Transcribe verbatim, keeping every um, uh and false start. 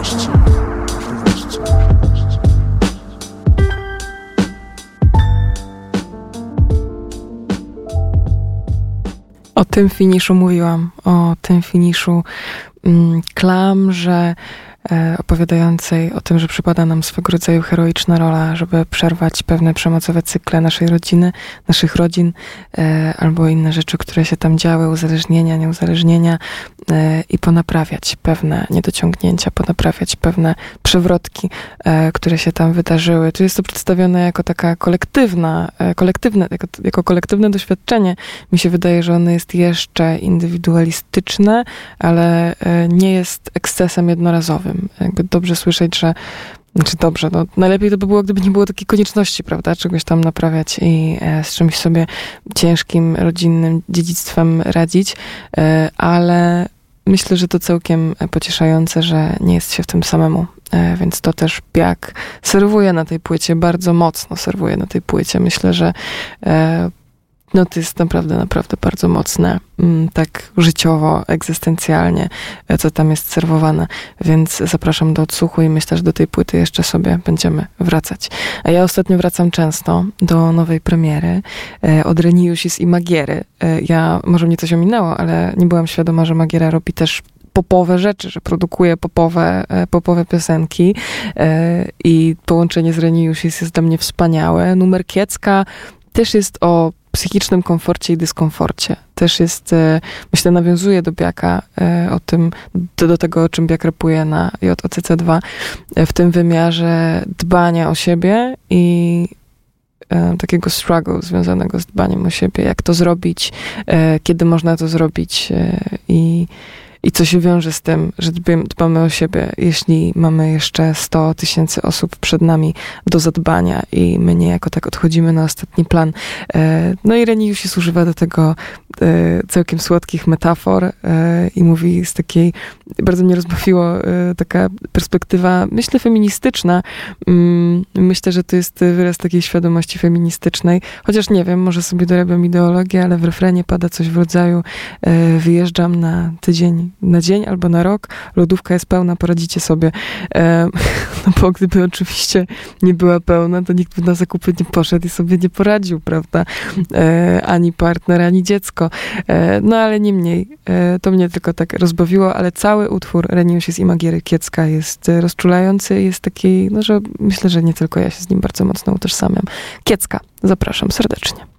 możliwości. O tym finiszu mówiłam, o tym finiszu mm, klamrze e, opowiadającej o tym, że przypada nam swego rodzaju heroiczna rola, żeby przerwać pewne przemocowe cykle naszej rodziny, naszych rodzin, e, albo inne rzeczy, które się tam działy, uzależnienia, nieuzależnienia e, i ponaprawiać pewne niedociągnięcia, ponaprawiać pewne przewrotki, e, które się tam wydarzyły. Tu jest to przedstawione jako taka kolektywna, e, kolektywne, jako, jako kolektywne doświadczenie. Mi się wydaje, że ono jest jeszcze indywidualistyczne, ale e, nie jest ekscesem jednorazowym. Jakby dobrze słyszeć, że znaczy dobrze, no najlepiej to by było, gdyby nie było takiej konieczności, prawda, czegoś tam naprawiać i e, z czymś sobie ciężkim, rodzinnym dziedzictwem radzić, e, ale myślę, że to całkiem pocieszające, że nie jest się w tym samemu, e, więc to też Biak serwuje na tej płycie, bardzo mocno serwuje na tej płycie. Myślę, że e, no to jest naprawdę, naprawdę bardzo mocne, tak życiowo, egzystencjalnie, co tam jest serwowane. Więc zapraszam do odsłuchu i myślę, że do tej płyty jeszcze sobie będziemy wracać. A ja ostatnio wracam często do nowej premiery od Reniusis i Magiery. Ja, może mnie coś ominęło, ale nie byłam świadoma, że Magiera robi też popowe rzeczy, że produkuje popowe, popowe piosenki i połączenie z Reniusis jest dla mnie wspaniałe. Numer Kiecka też jest o psychicznym komforcie i dyskomforcie. Też jest, myślę, nawiązuje do Biaka, o tym, do, do tego, o czym Biak rapuje na J O C C dwa, w tym wymiarze dbania o siebie i e, takiego struggle związanego z dbaniem o siebie, jak to zrobić, e, kiedy można to zrobić e, i I co się wiąże z tym, że dbamy o siebie, jeśli mamy jeszcze sto tysięcy osób przed nami do zadbania i my niejako tak odchodzimy na ostatni plan. No i Reniusis używa do tego całkiem słodkich metafor i mówi z takiej, bardzo mnie rozbawiło taka perspektywa, myślę, feministyczna. Myślę, że to jest wyraz takiej świadomości feministycznej, chociaż nie wiem, może sobie dorabiam ideologię, ale w refrenie pada coś w rodzaju wyjeżdżam na tydzień, na dzień albo na rok, lodówka jest pełna, poradzicie sobie. No bo gdyby oczywiście nie była pełna, to nikt by na zakupy nie poszedł i sobie nie poradził, prawda? Ani partner, ani dziecko. No ale niemniej, to mnie tylko tak rozbawiło, ale cały utwór Reniusis i Magiery Kiecka jest rozczulający, jest taki, no że myślę, że nie tylko ja się z nim bardzo mocno utożsamiam. Kiecka, zapraszam serdecznie.